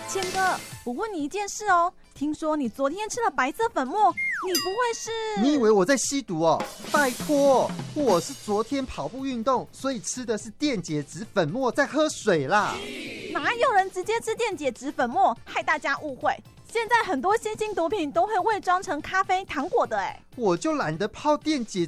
谦哥，我问你一件事哦，听说你昨天吃了白色粉末，你不会是？ 你以为我在吸毒哦？拜托，我是昨天跑步运动，所以吃的是电解质粉末，在喝水啦。 哪有人直接吃电解质粉末，害大家误会？现在很多新兴毒品都会伪装成咖啡、糖果的哎。 我就懒得泡电解